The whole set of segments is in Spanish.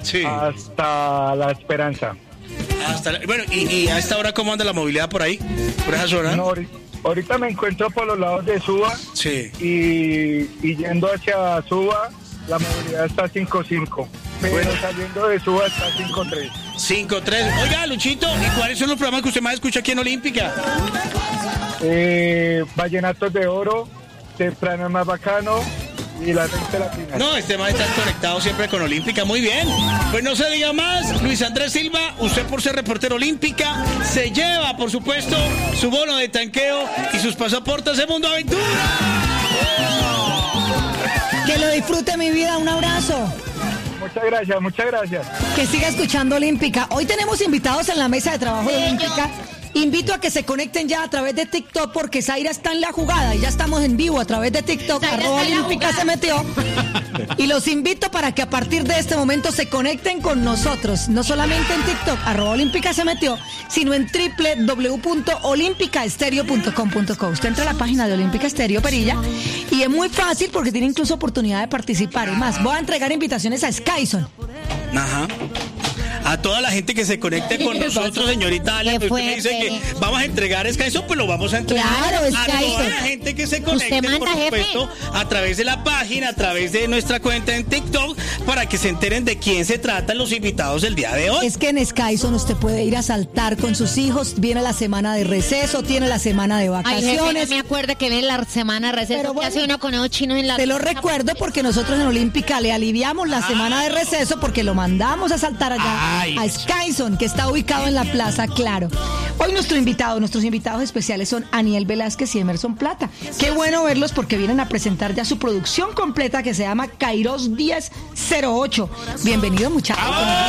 Sí. hasta La Esperanza. Bueno, y a esta hora, ¿cómo anda la movilidad por ahí? ¿Por esa zona? No, ahorita me encuentro por los lados de Suba. Sí. Y yendo hacia Suba, la movilidad está 5.5. Pero Bueno. saliendo de Suba está 5.3. 5-3. Oiga, Luchito, ¿y cuáles son los programas que usted más escucha aquí en Olímpica? Vallenatos de Oro, Temprano es más bacano y La Mente Latina. No, este man está conectado siempre con Olímpica, muy bien. Pues no se diga más, Luis Andrés Silva, usted por ser reportero Olímpica, se lleva, por supuesto, su bono de tanqueo y sus pasaportes de Mundo Aventura. Que lo disfrute, mi vida, un abrazo. Muchas gracias, muchas gracias. Que siga escuchando Olímpica. Hoy tenemos invitados en la mesa de trabajo de Olímpica. Invito a que se conecten ya a través de TikTok porque Zaira está en la jugada y ya estamos en vivo a través de TikTok. @Olímpica se metió. Y los invito para que a partir de este momento se conecten con nosotros. No solamente en TikTok, @Olímpica se metió, sino en www.olimpicaestereo.com.co. Usted entra a la página de Olímpica Estéreo Perilla y es muy fácil porque tiene incluso oportunidad de participar. Es más, voy a entregar invitaciones a Skyson. Ajá. A toda la gente que se conecte con nosotros, señorita Ale, Qué usted me dice fuerte. que vamos a entregar Skyson, pues lo vamos a entregar Claro, a Skyson. toda la gente que se conecte, Usted manda, por supuesto, a través de la página, a través de nuestra cuenta en TikTok, para que se enteren de quién se tratan los invitados del día de hoy. Es que en Skyson usted puede ir a saltar con sus hijos, viene la semana de receso, tiene la semana de Ay, jefe, no vacaciones. me acuerdo que viene la semana de receso. Pero ¿Qué bueno, hace uno con esos chinos en la... Te lo recuerdo porque nosotros en Olímpica le aliviamos la semana de receso porque lo mandamos a saltar allá Ay. a Skyson, que está ubicado en la Plaza Claro. Hoy nuestros invitados especiales son Aniel Velázquez y Emerson Plata. Qué bueno verlos porque vienen a presentar ya su producción completa que se llama Kairos 1008. Bienvenidos, muchachos.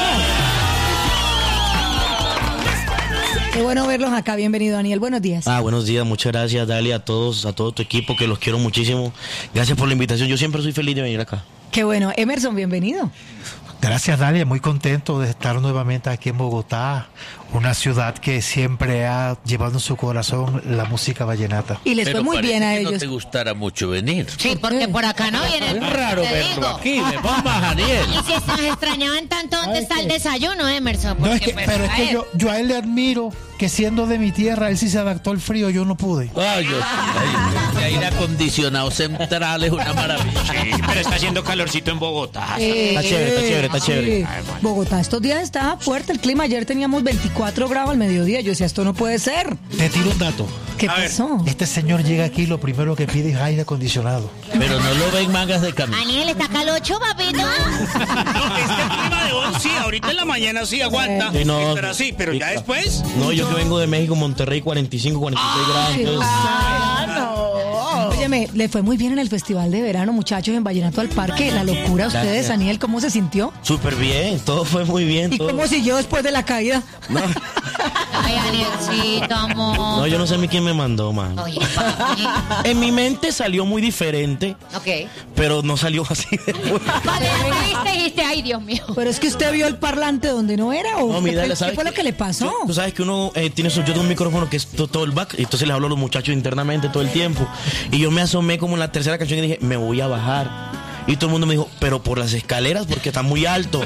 Qué bueno verlos acá. Bienvenido, Daniel. Buenos días. Buenos días, muchas gracias, Dalia, a todos, a todo tu equipo, que los quiero muchísimo. Gracias por la invitación, yo siempre soy feliz de venir acá. Qué bueno. Emerson, bienvenido. Gracias, Dalia, muy contento de estar nuevamente aquí en Bogotá, una ciudad que siempre ha llevado en su corazón la música vallenata. Y les fue muy bien a ellos. No te gustara mucho venir. Sí, porque por acá no vienen. Es raro Te verlo digo. aquí, me vamos, Daniel. Y si nos extrañaban tanto, ¿dónde está el desayuno, Emerson? No, es Porque, que, pues, pero es a que ver. yo a él le admiro que siendo de mi tierra, él sí se adaptó al frío, yo no pude. Ay, el aire acondicionado central es una maravilla. Pero está haciendo calorcito en Bogotá. Está chévere, está chévere. Bogotá estos días estaba fuerte el clima. Ayer teníamos 24 grados al mediodía. Yo decía, esto no puede ser. Te tiro un dato. ¿Qué A ver. pasó? Este señor llega aquí y lo primero que pide es aire acondicionado. Pero no lo ven mangas de camisa. Daniel, ¿está calocho, papito? No, este clima de hoy sí, ahorita en la mañana sí aguanta, Sí, no. pero sí, pero ya después... No, yo que vengo de México, Monterrey, 45, 46 grados. Entonces, Óyeme, le fue muy bien en el festival de verano, muchachos, en Vallenato al Parque. La locura, ustedes, Gracias. Daniel, ¿cómo se sintió? súper bien, todo fue muy bien. ¿Y todo. cómo siguió después de la caída? No, Ay, Danielcito, amor. no, yo no sé ni quién me mandó, man. Oye, papi. En mi mente salió muy diferente, Ok. pero no salió así de bueno. Vale, dijiste, ay, Dios mío. Pero es que usted vio el parlante donde no era, ¿o No, mira, qué ¿sabes fue lo que le pasó? Tú sabes que uno tiene yo tengo un micrófono que es todo el back, y entonces les hablo a los muchachos internamente todo el tiempo. Y yo me asomé como en la tercera canción y dije, me voy a bajar. Y todo el mundo me dijo, pero por las escaleras porque está muy alto.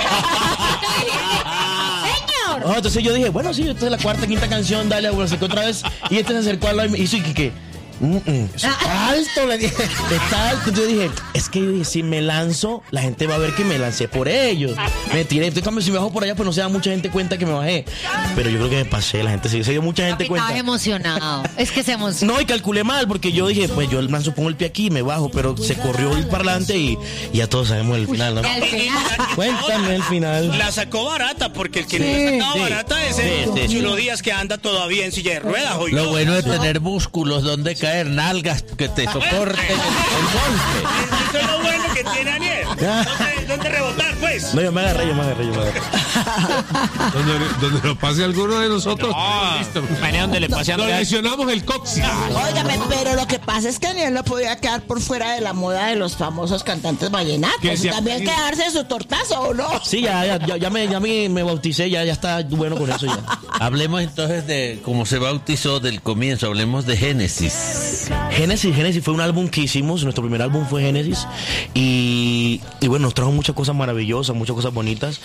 Señor. Oh, entonces yo dije, bueno, sí, esta es la cuarta, quinta canción, dale, bueno, acercó otra vez. Y este se acercó al lado y me hizo y que está alto, le dije, está alto. Entonces yo dije, es que yo dije, si me lanzo, la gente va a ver que me lancé por ellos. Me tiré, entonces cambio, si me bajo por allá, pues no se da mucha gente cuenta que me bajé. Pero yo creo que me pasé, la gente se dio mucha gente Papi, cuenta. estaba emocionado. Es que se emocionó. No, y calculé mal, porque yo dije, pues yo lanzo, pongo el pie aquí y me bajo, pero se corrió el parlante y ya todos sabemos el final, ¿no? Y al final. Cuéntame el final. La sacó barata, porque el que Sí. no la sacaba Sí. barata es el Sí, sí. Chulo Díaz, que anda todavía en silla de ruedas. oiga. Lo bueno es tener músculos donde caer, nalgas que te soporten el golpe. Eso es lo bueno que tiene Daniel. ¿Dónde rebotar, pues? No, yo me agarré. Donde lo pase alguno de nosotros. Listo. Mañana donde le pase a Lo lesionamos el coxis. Óigame, pero lo que pasa es que Daniel no podía quedar por fuera de la moda de los famosos cantantes vallenatos. Que se- También hay que darse su tortazo, ¿o no? Sí, ya me bauticé, ya está bueno con eso ya. Hablemos entonces de cómo se bautizó del comienzo, hablemos de Génesis. Génesis fue un álbum que hicimos, nuestro primer álbum fue Génesis, y bueno, nos trajo muchas cosas maravillosas, muchas cosas bonitas.